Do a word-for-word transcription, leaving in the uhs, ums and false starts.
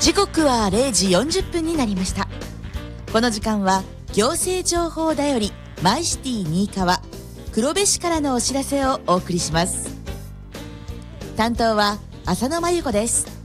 時刻はれいじよんじゅっぷんになりました。この時間は行政情報だよりマイシティ新川黒部市からのお知らせをお送りします。担当は浅野真由子です。